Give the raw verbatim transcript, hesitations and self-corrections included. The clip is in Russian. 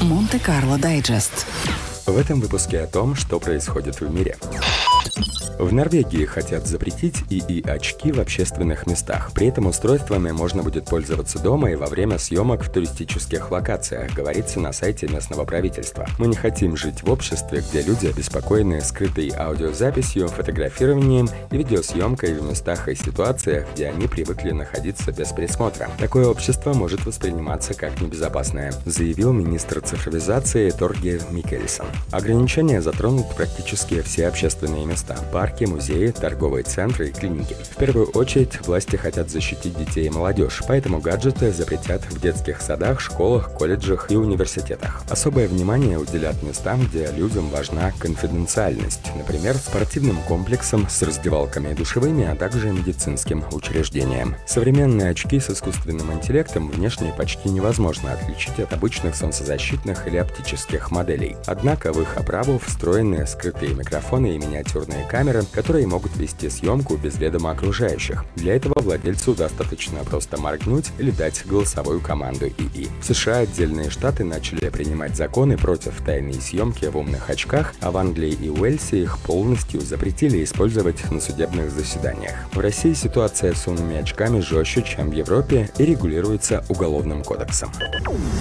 Монте-Карло Дайджест. В этом выпуске о том, что происходит в мире. В Норвегии хотят запретить ИИ-очки в общественных местах. При этом устройствами можно будет пользоваться дома и во время съемок в туристических локациях, говорится на сайте местного правительства. Мы не хотим жить в обществе, где люди обеспокоены скрытой аудиозаписью, фотографированием и видеосъемкой в местах и ситуациях, где они привыкли находиться без присмотра. Такое общество может восприниматься как небезопасное, заявил министр цифровизации Торгер Микельсон. Ограничения затронут практически все общественные места – парки, музеи, торговые центры и клиники. В первую очередь власти хотят защитить детей и молодежь, поэтому гаджеты запретят в детских садах, школах, колледжах и университетах. Особое внимание уделят местам, где людям важна конфиденциальность, например, спортивным комплексам с раздевалками и душевыми, а также медицинским учреждениям. Современные очки с искусственным интеллектом внешне почти невозможно отличить от обычных солнцезащитных или оптических моделей. Однако в их оправу встроены скрытые микрофоны и миниатюрные камеры, которые могут вести съемку без ведома окружающих. Для этого владельцу достаточно просто моргнуть или дать голосовую команду ИИ. В США отдельные штаты начали принимать законы против тайной съемки в умных очках, а в Англии и Уэльсе их полностью запретили использовать на судебных заседаниях. В России ситуация с умными очками жестче, чем в Европе, и регулируется Уголовным кодексом.